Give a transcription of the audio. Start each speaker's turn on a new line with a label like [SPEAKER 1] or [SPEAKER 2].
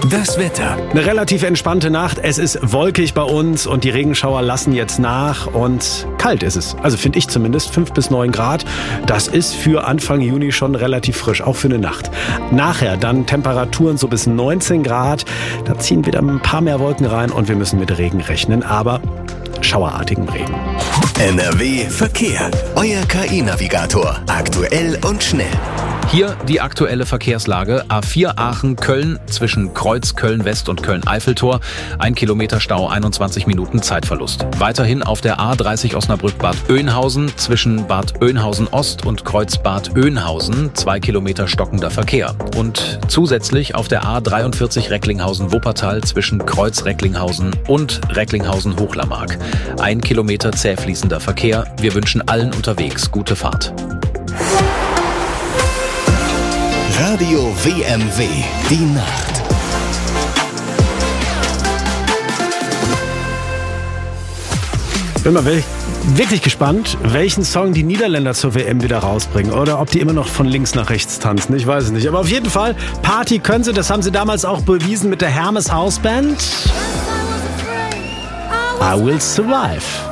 [SPEAKER 1] Das Wetter.
[SPEAKER 2] Eine relativ entspannte Nacht. Es ist wolkig bei uns und die Regenschauer lassen jetzt nach und kalt ist es. Also finde ich zumindest 5 bis 9 Grad. Das ist für Anfang Juni schon relativ frisch, auch für eine Nacht. Nachher dann Temperaturen so bis 19 Grad. Da ziehen wieder ein paar mehr Wolken rein und wir müssen mit Regen rechnen, aber schauerartigem Regen.
[SPEAKER 1] NRW Verkehr. Euer KI-Navigator. Aktuell und schnell.
[SPEAKER 3] Hier die aktuelle Verkehrslage. A4 Aachen-Köln zwischen Kreuz Köln-West und Köln-Eiffeltor. 1 Kilometer Stau, 21 Minuten Zeitverlust. Weiterhin auf der A30 Osnabrück-Bad Oeynhausen zwischen Bad Oeynhausen-Ost und Kreuz Bad Oeynhausen. 2 Kilometer stockender Verkehr. Und zusätzlich auf der A43 Recklinghausen-Wuppertal zwischen Kreuz Recklinghausen und Recklinghausen-Hochlammark. 1 Kilometer zäh fließender Verkehr. Wir wünschen allen unterwegs gute Fahrt.
[SPEAKER 1] Radio WMW. Die Nacht.
[SPEAKER 2] Bin mal wirklich gespannt, welchen Song die Niederländer zur WM wieder rausbringen. Oder ob die immer noch von links nach rechts tanzen. Ich weiß es nicht. Aber auf jeden Fall, Party können sie. Das haben sie damals auch bewiesen mit der Hermes House Band. I Will Survive.